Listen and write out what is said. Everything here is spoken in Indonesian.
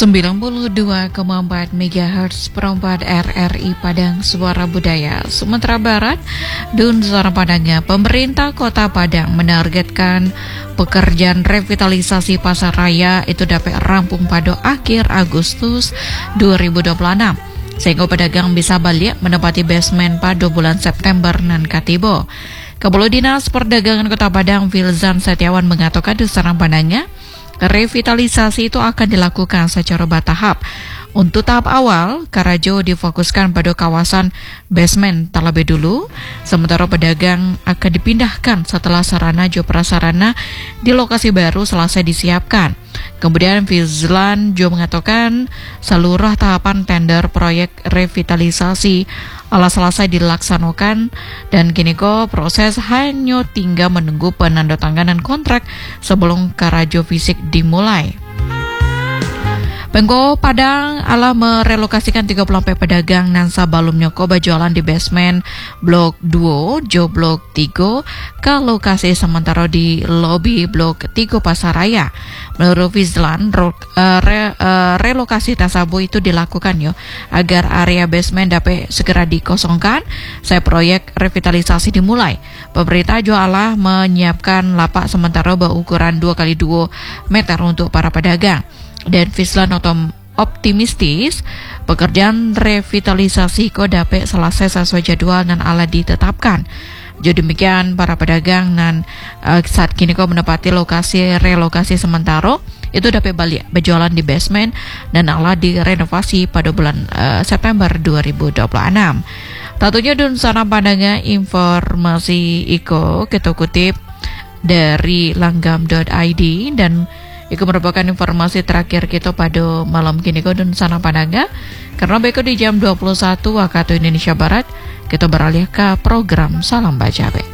92,4 MHz perempat RRI Padang Suara Budaya Sumatera Barat. Dun Suara Padangnya, pemerintah Kota Padang menargetkan pekerjaan revitalisasi pasar raya itu dapat rampung pada akhir Agustus 2026, sehingga pedagang bisa balik menempati basement pada bulan September nan katibo. Kepala Dinas Perdagangan Kota Padang Filzan Setiawan mengatakan di Suara Padangnya, revitalisasi itu akan dilakukan secara bertahap. Untuk tahap awal, Karajo difokuskan pada kawasan basement terlebih dulu, sementara pedagang akan dipindahkan setelah sarana jo prasarana di lokasi baru selesai disiapkan. Kemudian Fizlan Jo mengatakan seluruh tahapan tender proyek revitalisasi telah selesai dilaksanakan dan kini proses hanya tinggal menunggu penandatanganan kontrak sebelum Karajo fisik dimulai. Pemko Padang ala merelokasikan 34 pedagang nan sebelumnya berjualan di basement Blok 2, Jo Blok 3 ke lokasi sementara di lobi Blok 3 Pasaraya. Menurut Fizlan, relokasi tersebut itu dilakukan agar area basement dapat segera dikosongkan saya proyek revitalisasi dimulai. Pemerintah juga menyiapkan lapak sementara berukuran 2x2 meter untuk para pedagang. Dan Fizlan optimistis pekerjaan revitalisasi dapat selesai sesuai jadwal dan ala ditetapkan. Jadi demikian para pedagang dan saat kini menempati lokasi relokasi sementara itu dapat balik berjualan di basement dan ala direnovasi pada bulan September 2026. Tentunya Dun Sana Padangnya informasi kita kutip dari langgam.id dan itu merupakan informasi terakhir kita pada malam kini dan Sana Padangnya. Karena berikut di jam 21 waktu Indonesia Barat kita beralih ke program Salam Bajabe.